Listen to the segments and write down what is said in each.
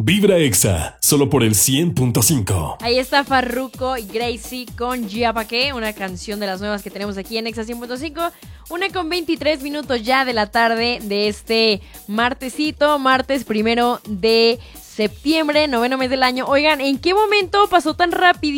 Vibra Exa, solo por el 100.5. Ahí está Farruko y Gracie con Ya Pa' Qué, una canción de las nuevas que tenemos aquí en Exa 100.5. 1:23 ya de la tarde de este martesito, martes 1 de septiembre, 9º mes del año. Oigan, ¿en qué momento pasó tan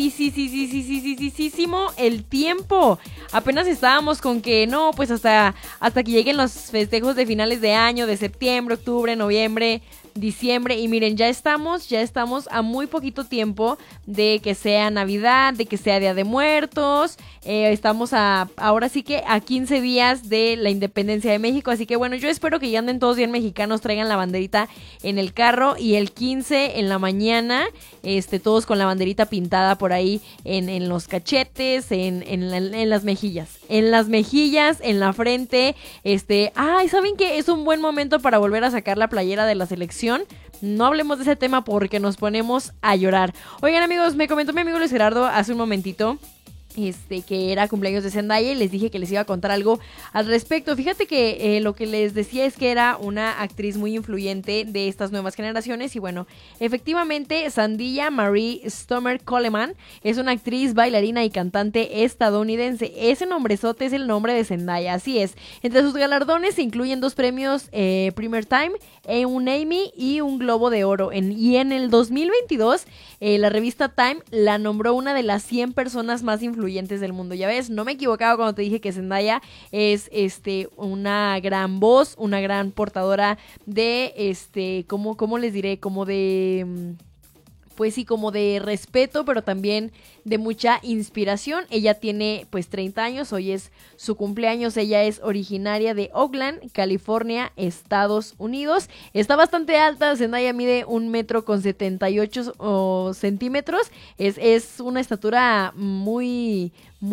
rapidísimo el tiempo? Apenas estábamos con que no, pues hasta que lleguen los festejos de finales de año, de septiembre, octubre, noviembre, diciembre, y miren, ya estamos a muy poquito tiempo de que sea Navidad, de que sea Día de Muertos. Estamos ahora sí que a 15 días de la independencia de México, así que bueno, yo espero que ya anden todos bien mexicanos, traigan la banderita en el carro, y el 15 en la mañana, todos con la banderita pintada por ahí en los cachetes, en las mejillas, en la frente. ¿Saben qué? Es un buen momento para volver a sacar la playera de la selección. No hablemos de ese tema porque nos ponemos a llorar. Oigan, amigos, me comentó mi amigo Luis Gerardo hace un momentito que era cumpleaños de Zendaya, y les dije que les iba a contar algo al respecto. Fíjate que lo que les decía es que era una actriz muy influyente de estas nuevas generaciones, y bueno, efectivamente Zendaya Marie Stomer Coleman es una actriz, bailarina y cantante estadounidense. Ese nombrezote es el nombre de Zendaya, así es. Entre sus galardones se incluyen 2 premios Primetime Time, un Emmy y un Globo de Oro. Y en el 2022 la revista Time la nombró una de las 100 personas más influyentes del mundo. Ya ves, no me equivocaba cuando te dije que Zendaya es una gran voz, una gran portadora de ¿cómo les diré? Como de pues sí, como de respeto, pero también de mucha inspiración. Ella tiene pues 30 años, hoy es su cumpleaños. Ella es originaria de Oakland, California, Estados Unidos. Está bastante alta, Zendaya mide 1,78 centímetros. Es una estatura muy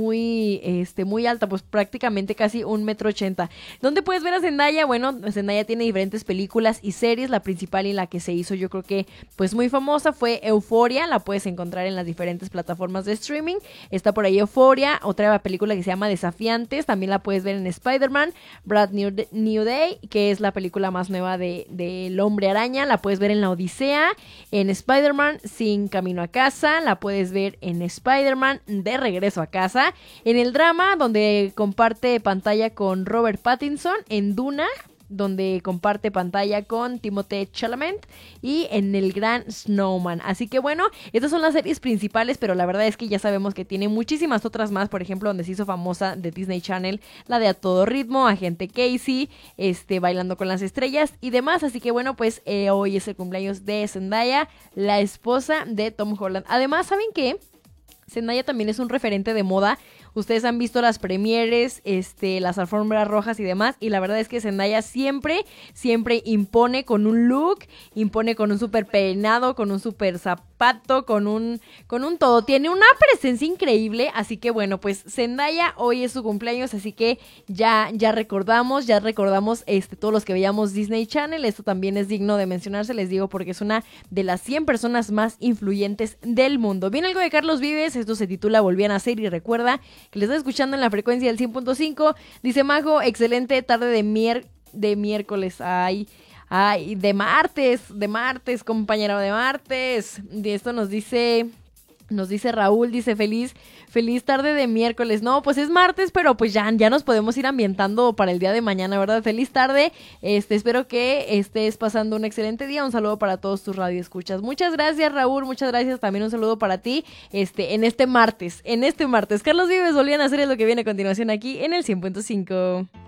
alta, pues prácticamente casi 1,80 m. ¿Dónde puedes ver a Zendaya? Bueno, Zendaya tiene diferentes películas y series. La principal y la que se hizo, yo creo que pues muy famosa, fue Euphoria. La puedes encontrar en las diferentes plataformas de streaming. Está por ahí Euphoria. Otra película que se llama Desafiantes, también la puedes ver en Spider-Man. Brand New Day, que es la película más nueva de El Hombre Araña, la puedes ver en La Odisea. En Spider-Man Sin Camino a Casa, la puedes ver en Spider-Man De Regreso a Casa. En el drama, donde comparte pantalla con Robert Pattinson. En Duna, donde comparte pantalla con Timothée Chalamet, y en El Gran Snowman. Así que bueno, estas son las series principales, pero la verdad es que ya sabemos que tiene muchísimas otras más. Por ejemplo, donde se hizo famosa de Disney Channel, la de A Todo Ritmo, Agente Casey, Bailando con las Estrellas y demás. Así que bueno, pues hoy es el cumpleaños de Zendaya, la esposa de Tom Holland. Además, ¿saben qué? Zendaya también es un referente de moda. Ustedes han visto las premieres, las alfombras rojas y demás, y la verdad es que Zendaya siempre impone con un look, impone con un super peinado, con un super zapato, con un todo. Tiene una presencia increíble, así que bueno, pues Zendaya hoy es su cumpleaños, así que ya recordamos todos los que veíamos Disney Channel. Esto también es digno de mencionarse, les digo, porque es una de las 100 personas más influyentes del mundo. Viene algo de Carlos Vives, esto se titula Volví a Nacer, y recuerda que le estás escuchando en la frecuencia del 100.5. Dice Majo, excelente tarde de miércoles, de martes, compañero, de martes. De esto nos dice Raúl, dice feliz tarde de miércoles. No, pues es martes, pero pues ya nos podemos ir ambientando para el día de mañana, ¿verdad? Feliz tarde. Espero que estés pasando un excelente día. Un saludo para todos tus radioescuchas. Muchas gracias, Raúl, muchas gracias. También un saludo para ti, en este martes. Carlos Vives, Volvían a hacer, es lo que viene a continuación aquí en el 100.5.